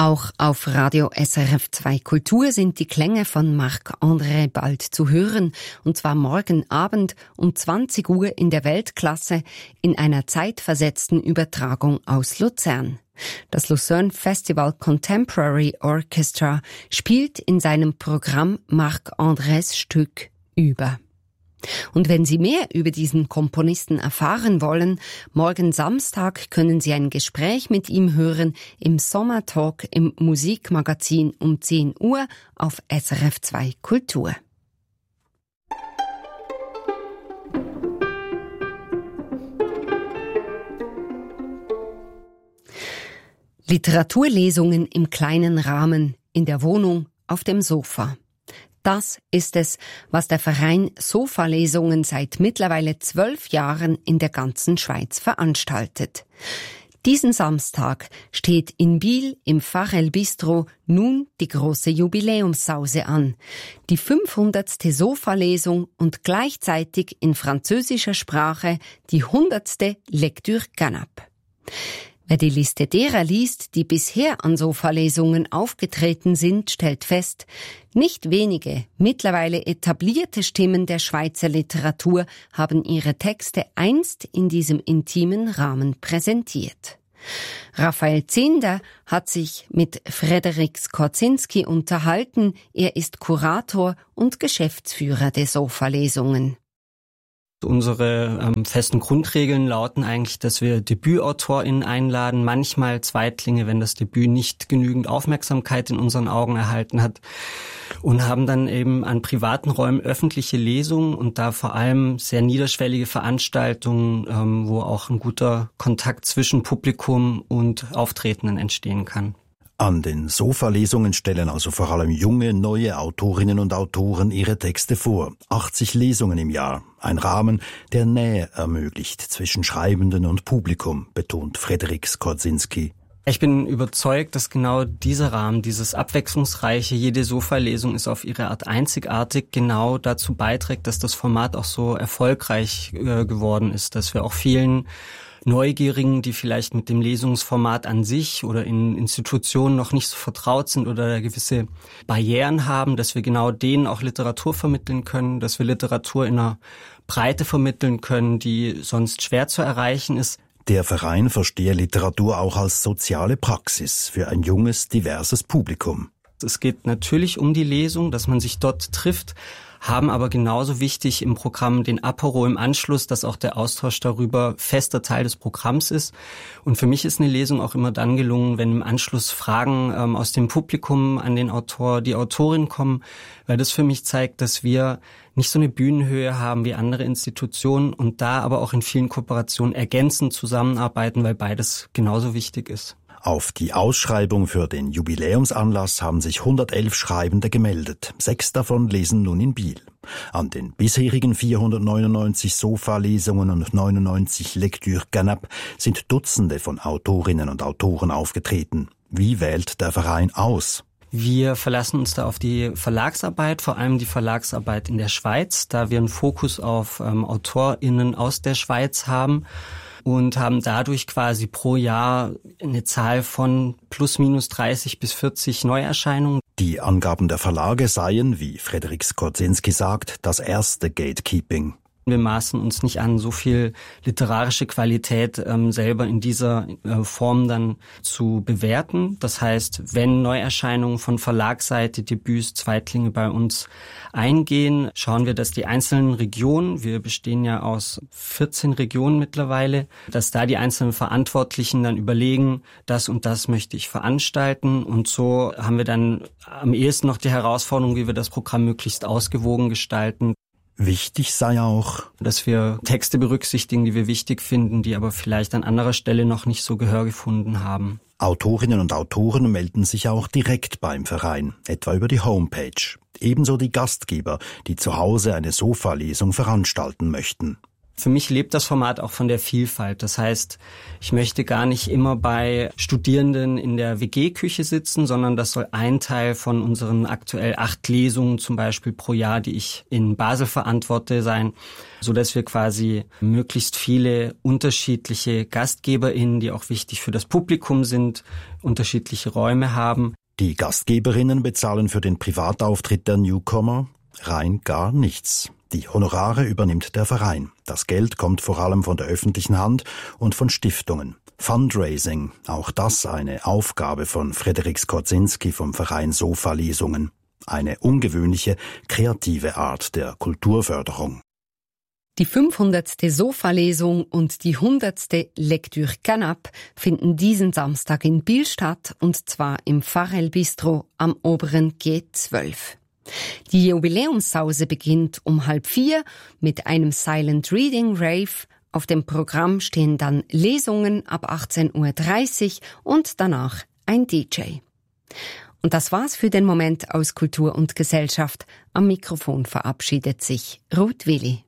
Auch auf Radio SRF 2 Kultur sind die Klänge von Marc-André bald zu hören, und zwar morgen Abend um 20 Uhr in der Weltklasse in einer zeitversetzten Übertragung aus Luzern. Das Lucerne Festival Contemporary Orchestra spielt in seinem Programm Marc-Andrés Stück über. Und wenn Sie mehr über diesen Komponisten erfahren wollen, morgen Samstag können Sie ein Gespräch mit ihm hören im Sommertalk im Musikmagazin um 10 Uhr auf SRF 2 Kultur. Literaturlesungen im kleinen Rahmen, in der Wohnung, auf dem Sofa. Das ist es, was der Verein Sofa-Lesungen seit mittlerweile 12 Jahren in der ganzen Schweiz veranstaltet. Diesen Samstag steht in Biel im Farel Bistro nun die große Jubiläumssause an. Die 500. Sofa-Lesung und gleichzeitig in französischer Sprache die 100. Lecture Canap. Wer die Liste derer liest, die bisher an Sofa-Lesungen aufgetreten sind, stellt fest, nicht wenige mittlerweile etablierte Stimmen der Schweizer Literatur haben ihre Texte einst in diesem intimen Rahmen präsentiert. Raphael Zinder hat sich mit Frederik Skorzynski unterhalten. Er ist Kurator und Geschäftsführer der Sofa-Lesungen. Unsere festen Grundregeln lauten eigentlich, dass wir DebütautorInnen einladen, manchmal Zweitlinge, wenn das Debüt nicht genügend Aufmerksamkeit in unseren Augen erhalten hat, und haben dann eben an privaten Räumen öffentliche Lesungen und da vor allem sehr niederschwellige Veranstaltungen, wo auch ein guter Kontakt zwischen Publikum und Auftretenden entstehen kann. An den Sofa-Lesungen stellen also vor allem junge, neue Autorinnen und Autoren ihre Texte vor. 80 Lesungen im Jahr. Ein Rahmen, der Nähe ermöglicht zwischen Schreibenden und Publikum, betont Frederik Skorzynski. Ich bin überzeugt, dass genau dieser Rahmen, dieses abwechslungsreiche, jede Sofa-Lesung ist auf ihre Art einzigartig, genau dazu beiträgt, dass das Format auch so erfolgreich geworden ist, dass wir auch vielen Neugierigen, die vielleicht mit dem Lesungsformat an sich oder in Institutionen noch nicht so vertraut sind oder gewisse Barrieren haben, dass wir genau denen auch Literatur vermitteln können, dass wir Literatur in einer Breite vermitteln können, die sonst schwer zu erreichen ist. Der Verein verstehe Literatur auch als soziale Praxis für ein junges, diverses Publikum. Es geht natürlich um die Lesung, dass man sich dort trifft, haben aber genauso wichtig im Programm den Apero im Anschluss, dass auch der Austausch darüber fester Teil des Programms ist. Und für mich ist eine Lesung auch immer dann gelungen, wenn im Anschluss Fragen aus dem Publikum an den Autor, die Autorin kommen, weil das für mich zeigt, dass wir nicht so eine Bühnenhöhe haben wie andere Institutionen und da aber auch in vielen Kooperationen ergänzend zusammenarbeiten, weil beides genauso wichtig ist. Auf die Ausschreibung für den Jubiläumsanlass haben sich 111 Schreibende gemeldet. 6 davon lesen nun in Biel. An den bisherigen 499 Sofa-Lesungen und 99 Lecture Canap sind Dutzende von Autorinnen und Autoren aufgetreten. Wie wählt der Verein aus? Wir verlassen uns da auf die Verlagsarbeit, vor allem die Verlagsarbeit in der Schweiz, da wir einen Fokus auf AutorInnen aus der Schweiz haben. Und haben dadurch quasi pro Jahr eine Zahl von plus minus 30 bis 40 Neuerscheinungen. Die Angaben der Verlage seien, wie Frederik Skorzynski sagt, das erste Gatekeeping. Wir maßen uns nicht an, so viel literarische Qualität selber in dieser Form dann zu bewerten. Das heißt, wenn Neuerscheinungen von Verlagsseite, Debüts, Zweitlinge bei uns eingehen, schauen wir, dass die einzelnen Regionen, wir bestehen ja aus 14 Regionen mittlerweile, dass da die einzelnen Verantwortlichen dann überlegen, das und das möchte ich veranstalten. Und so haben wir dann am ehesten noch die Herausforderung, wie wir das Programm möglichst ausgewogen gestalten. Wichtig sei auch, dass wir Texte berücksichtigen, die wir wichtig finden, die aber vielleicht an anderer Stelle noch nicht so Gehör gefunden haben. Autorinnen und Autoren melden sich auch direkt beim Verein, etwa über die Homepage. Ebenso die Gastgeber, die zu Hause eine Sofa-Lesung veranstalten möchten. Für mich lebt das Format auch von der Vielfalt. Das heißt, ich möchte gar nicht immer bei Studierenden in der WG-Küche sitzen, sondern das soll ein Teil von unseren aktuell 8 Lesungen zum Beispiel pro Jahr, die ich in Basel verantworte, sein, sodass wir quasi möglichst viele unterschiedliche GastgeberInnen, die auch wichtig für das Publikum sind, unterschiedliche Räume haben. Die Gastgeberinnen bezahlen für den Privatauftritt der Newcomer rein gar nichts. Die Honorare übernimmt der Verein. Das Geld kommt vor allem von der öffentlichen Hand und von Stiftungen. Fundraising, auch das eine Aufgabe von Frederik Skorzinski vom Verein Sofa-Lesungen. Eine ungewöhnliche, kreative Art der Kulturförderung. Die 500. Sofa-Lesung und die 100. Lecture Canap finden diesen Samstag in Biel statt, und zwar im Pfarrell Bistro am oberen G12. Die Jubiläumssause beginnt um 3:30 mit einem Silent Reading Rave. Auf dem Programm stehen dann Lesungen ab 18:30 Uhr und danach ein DJ. Und das war's für den Moment aus Kultur und Gesellschaft. Am Mikrofon verabschiedet sich Ruth Willi.